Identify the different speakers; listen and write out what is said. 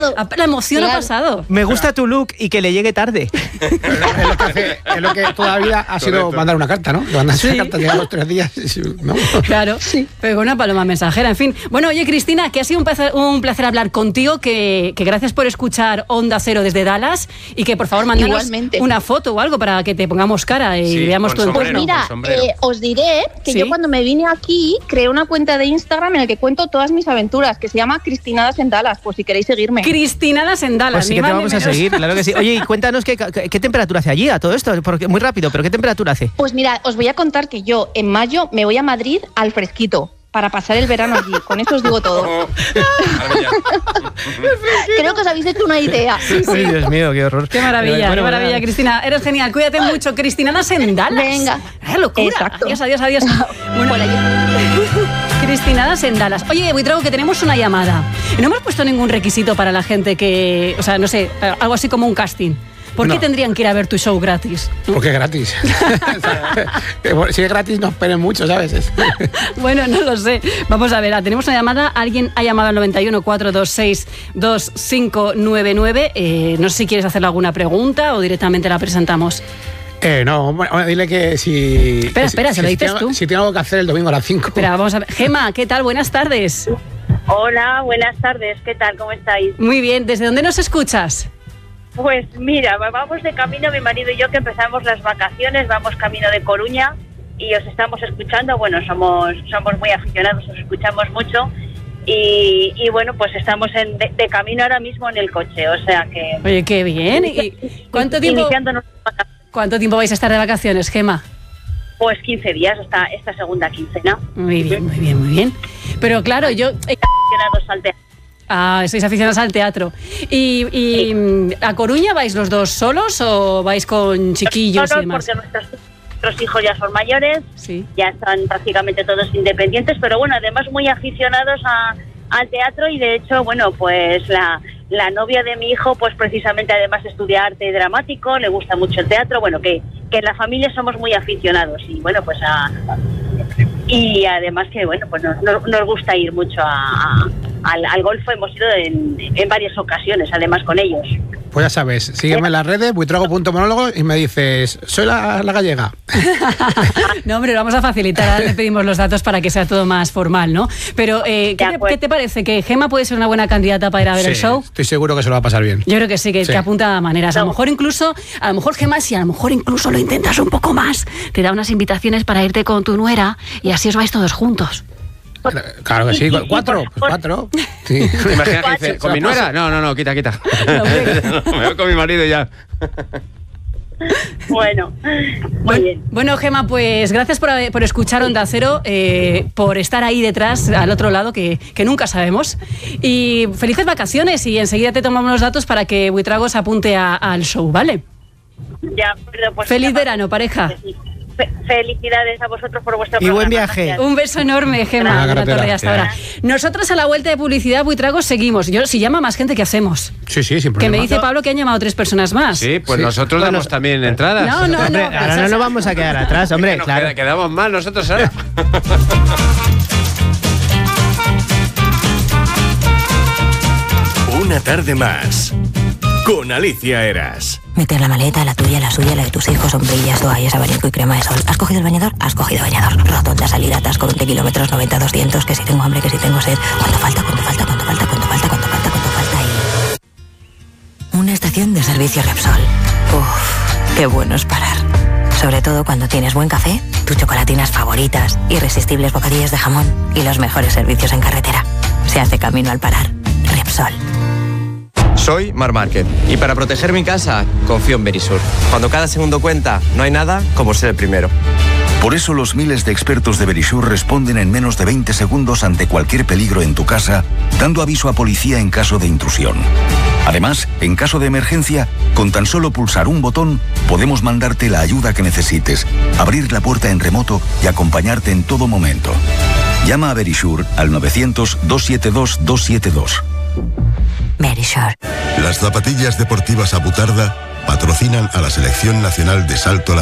Speaker 1: La emoción ha pasado.
Speaker 2: Me gusta tu look y que le llegue tarde.
Speaker 3: Es lo que toda la vida ha sido mandar una carta, ¿no? Mandar una carta, llegar los 3 días, ¿no?
Speaker 1: Claro, sí. Pero con una paloma mensajera, en fin. Bueno, oye, Cristina, que ha sido un placer hablar contigo, que gracias por escuchar Onda Cero desde Dallas y que por favor mándanos una foto o algo para que te pongamos cara y veamos tu entorno.
Speaker 4: Pues mira, os diré que yo cuando me vine aquí creé una cuenta de Instagram en la que cuento todas mis aventuras, que se llama Cristinadas en Dallas, por si queréis seguirme.
Speaker 1: Cristinadas en Dallas.
Speaker 2: Pues sí que te vamos a seguir, claro que sí. Oye, y cuéntanos qué temperatura hace allí a todo esto, porque muy rápido, pero ¿qué temperatura hace?
Speaker 4: Pues mira, os voy a contar que yo en mayo me voy a Madrid al fresquito para pasar el verano allí. Con esto os digo todo. Creo que os habéis hecho una idea.
Speaker 1: Sí.
Speaker 2: Ay, Dios mío, qué horror.
Speaker 1: Qué maravilla, qué maravilla, Cristina. Eres genial, cuídate mucho. Cristinadas en Dallas.
Speaker 4: Venga.
Speaker 1: ¡Qué locura!
Speaker 4: Exacto.
Speaker 1: Adiós. Bueno, Cristinadas en Dallas. Oye, Buitrago, que tenemos una llamada. No hemos puesto ningún requisito para la gente que... O sea, no sé, algo así como un casting. ¿Por qué tendrían que ir a ver tu show gratis?
Speaker 3: Porque es gratis. Si es gratis, no esperen mucho, ¿sabes?
Speaker 1: Bueno, no lo sé. Vamos a ver, tenemos una llamada. Alguien ha llamado al 91 426 2599. No sé si quieres hacerle alguna pregunta o directamente la presentamos.
Speaker 3: No, bueno, dile que si...
Speaker 1: Espera, se lo dices tú.
Speaker 3: Si tengo que hacer el domingo a las 5.
Speaker 1: Espera, vamos a ver. Gema, ¿qué tal? Buenas tardes.
Speaker 5: Hola, buenas tardes. ¿Qué tal? ¿Cómo estáis?
Speaker 1: Muy bien. ¿Desde dónde nos escuchas?
Speaker 5: Pues mira, vamos de camino, mi marido y yo, que empezamos las vacaciones, vamos camino de Coruña y os estamos escuchando. Bueno, somos muy aficionados, os escuchamos mucho y bueno, pues estamos de camino ahora mismo en el coche, o sea que...
Speaker 1: Oye, qué bien. ¿Y cuánto tiempo vais a estar de vacaciones, Gema?
Speaker 5: Pues 15 días, hasta esta segunda quincena.
Speaker 1: Muy bien. Pero claro, yo...
Speaker 5: Aficionados al teatro.
Speaker 1: Sois aficionados al teatro. ¿Y a Coruña vais los dos solos o vais con chiquillos
Speaker 5: solos,
Speaker 1: y demás?
Speaker 5: Porque nuestros hijos ya son mayores, ya están prácticamente todos independientes, pero bueno, además muy aficionados al teatro y de hecho, bueno, pues la novia de mi hijo, pues precisamente además estudia arte dramático, le gusta mucho el teatro, bueno, que en la familia somos muy aficionados y bueno, pues y además que bueno, pues nos gusta ir mucho al golfo, hemos ido en varias ocasiones, además con ellos.
Speaker 3: Pues ya sabes, sígueme en las redes, buitrago.monólogo y me dices, soy la gallega.
Speaker 1: No, hombre, lo vamos a facilitar, ahora le pedimos los datos para que sea todo más formal, ¿no? Pero, ¿qué te parece? ¿Que Gema puede ser una buena candidata para ir a ver el show?
Speaker 3: Estoy seguro que se lo va a pasar bien.
Speaker 1: Yo creo que sí, que apunta a maneras. A lo mejor Gema, si a lo mejor incluso lo intentas un poco más, te da unas invitaciones para irte con tu nuera y así os vais todos juntos.
Speaker 3: Claro que sí, 4, pues 4. Sí.
Speaker 6: Imagina que dice, ¿con mi nuera? No, quita. Me voy con mi marido ya.
Speaker 5: Bueno, muy bien.
Speaker 1: Bueno, Gema, pues gracias por escuchar Onda Cero, por estar ahí detrás, al otro lado, que nunca sabemos. Y felices vacaciones y enseguida te tomamos los datos para que Buitrago se apunte al show, ¿vale?
Speaker 5: Ya, pero pues
Speaker 1: feliz verano, pareja.
Speaker 5: Felicidades a vosotros por vuestro
Speaker 2: programa. Y buen viaje.
Speaker 5: Gracias.
Speaker 1: Un beso enorme, Gema. Hasta ahora. Nosotros a la vuelta de publicidad, Buitrago, seguimos. Si llama más gente, ¿qué hacemos?
Speaker 3: Sí, sin problema.
Speaker 1: Que me dice Pablo que han llamado 3 personas más.
Speaker 6: Sí, pues nosotros damos también entradas.
Speaker 1: No.
Speaker 2: Hombre, ahora no nos vamos a quedar atrás, hombre. Claro.
Speaker 6: Quedamos mal nosotros ahora.
Speaker 7: Una tarde más con Alicia Eras.
Speaker 8: Meter la maleta, la tuya, la suya, la de tus hijos, sombrillas, toallas, abanico y crema de sol. ¿Has cogido el bañador? Has cogido bañador. Rotonda, salida, atasco, 20 kilómetros, 90, 200, que si tengo hambre, que si tengo sed. ¿Cuánto falta? Y... Una estación de servicio Repsol. Uf, qué bueno es parar. Sobre todo cuando tienes buen café, tus chocolatinas favoritas, irresistibles bocadillas de jamón y los mejores servicios en carretera. Se hace camino al parar. Repsol.
Speaker 9: Soy Marc Márquez y para proteger mi casa confío en Verisur. Cuando cada segundo cuenta, no hay nada como ser el primero.
Speaker 7: Por eso los miles de expertos de Verisur responden en menos de 20 segundos ante cualquier peligro en tu casa, dando aviso a policía en caso de intrusión. Además, en caso de emergencia, con tan solo pulsar un botón, podemos mandarte la ayuda que necesites, abrir la puerta en remoto y acompañarte en todo momento. Llama a Verisur al 900-272-272.
Speaker 8: Verisur.
Speaker 10: Las zapatillas deportivas Abutarda patrocinan a la Selección Nacional de Salto a la